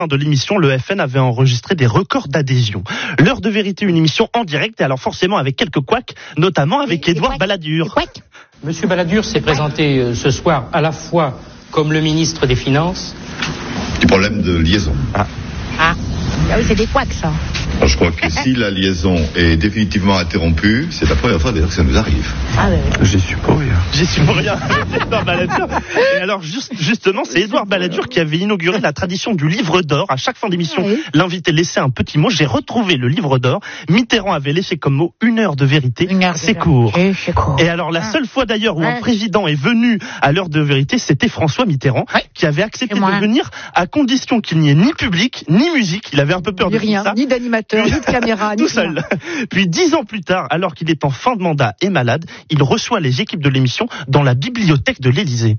de l'émission, le FN avait enregistré des records d'adhésion. L'heure de vérité, une émission en direct, et alors forcément avec quelques couacs, notamment avec Édouard Balladur. Monsieur Balladur s'est présenté ce soir à la fois comme le ministre des Finances. Du problème de liaison. Ah oui, c'est des couacs, ça. Alors, je crois que si la liaison est définitivement interrompue, c'est la première fois d'ailleurs que ça nous arrive. J'y suis pour rien. Édouard Balladur. Et alors justement, c'est Édouard Balladur qui avait inauguré la tradition du livre d'or. À chaque fin d'émission, l'invité laissait un petit mot. J'ai retrouvé le livre d'or. Mitterrand avait laissé comme mot 1 heure de vérité. C'est court. Et alors la seule fois d'ailleurs où un président est venu à l'heure de vérité, c'était François Mitterrand, qui avait accepté de venir à condition qu'il n'y ait ni public, ni musique. Il avait un peu peur de rien, ça. Ni d'animateur, ni de caméra, tout seul. Puis 10 ans plus tard, alors qu'il est en fin de mandat et malade, il reçoit les équipes de l'émission dans la bibliothèque de l'Élysée.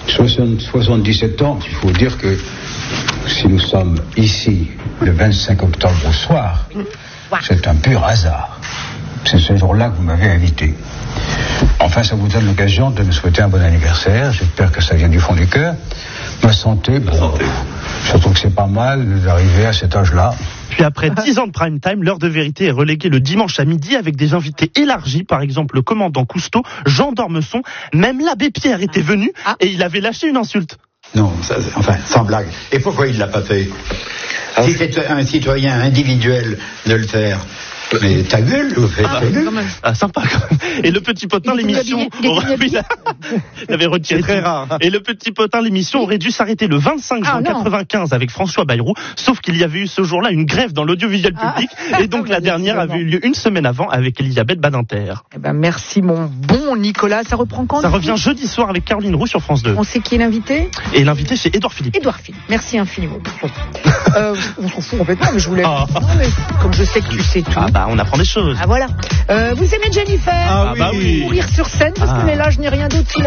77 ans, il faut dire que si nous sommes ici le 25 octobre au soir, c'est un pur hasard. C'est ce jour-là que vous m'avez invité. Enfin, ça vous donne l'occasion de me souhaiter un bon anniversaire. J'espère que ça vient du fond du cœur. Ma santé, surtout que c'est pas mal d'arriver à cet âge-là. Puis après 10 ans de prime time, l'heure de vérité est reléguée le dimanche à midi avec des invités élargis, par exemple le commandant Cousteau, Jean d'Ormesson, même l'abbé Pierre était venu et il avait lâché une insulte. Non, sans blague. Et pourquoi il l'a pas fait ? Si c'est un citoyen individuel de le faire. Mais ta gueule, vous faites ta gueule. Sympa quand même. Et le petit potin, l'émission... Il avait retiré. C'est très rare. Et le petit potin, l'émission aurait dû s'arrêter le 25 juin 95 avec François Bayrou, sauf qu'il y avait eu ce jour-là une grève dans l'audiovisuel public, et donc la dernière avait eu lieu une semaine avant avec Elisabeth Badinter. Eh ben, merci mon bon Nicolas. Ça reprend quand ? Ça revient jeudi soir avec Caroline Roux sur France 2. On sait qui est l'invité ? Et l'invité, c'est Édouard Philippe. Édouard Philippe. Merci infiniment. On s'en fout complètement, mais je voulais... Non, mais comme je sais que tu sais tout... on apprend des choses. Voilà. Vous aimez Jennifer ? Oui. Courir sur scène, parce que là, je n'ai rien d'autre.